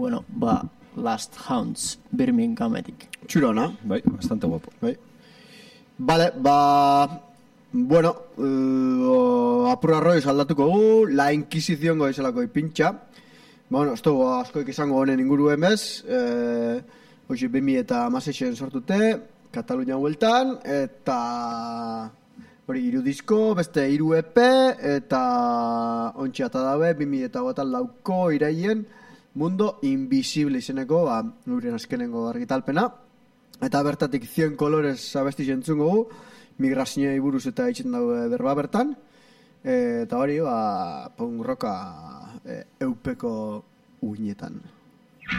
Last Hounds Birminghametik. Txurona. Bai, bastante guapo. Bai. Vale, apurra roiz aldatuko gu, La Inquisición goizelako ipintxa. Ez dugu askoik izango honen inguruen bez, hoxe 2016 sortute, Katalunia hueltan, eta hori 3 disko, beste 3 EP, eta ontsi ata dabe, 2024ko iraien Mundo Invisible izeneko, nuren azkenengo argitalpena. Eta bertatik 100 kolores abesti jentzungo gu, migrazioei buruz eta itxen dago berba bertan. Eta hori, punk rocka eupeko uinetan.